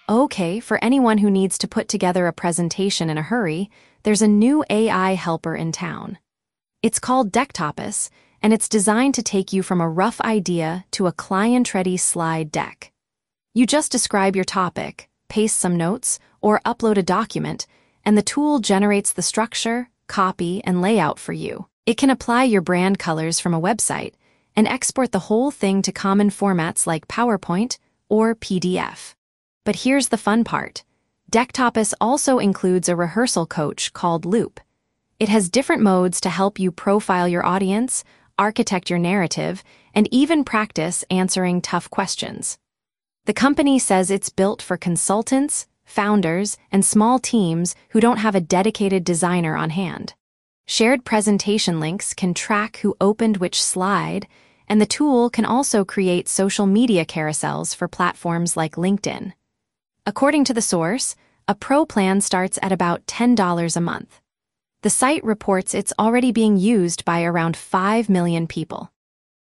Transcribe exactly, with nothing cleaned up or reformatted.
Okay, for anyone who needs to put together a presentation in a hurry, there's a new A I helper in town. It's called Decktopus, and it's designed to take you from a rough idea to a client-ready slide deck. You just describe your topic, paste some notes, or upload a document, and the tool generates the structure, copy, and layout for you. It can apply your brand colors from a website and export the whole thing to common formats like PowerPoint or P D F. But here's the fun part. Decktopus also includes a rehearsal coach called Loop. It has different modes to help you profile your audience, architect your narrative, and even practice answering tough questions. The company says it's built for consultants, founders, and small teams who don't have a dedicated designer on hand. Shared presentation links can track who opened which slide, and the tool can also create social media carousels for platforms like LinkedIn. According to the source, a pro plan starts at about ten dollars a month. The site reports it's already being used by around five million people.